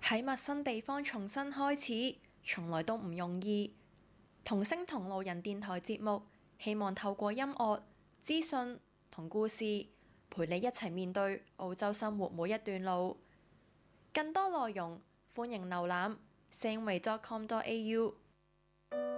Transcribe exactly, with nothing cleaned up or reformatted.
喺陌生地方重新開始，從來都唔容易。同聲同路人電台節目，希望透過音樂、資訊同故事，陪你一齊面對澳洲生活每一段路。更多內容，歡迎瀏覽 sangway dot com dot a u。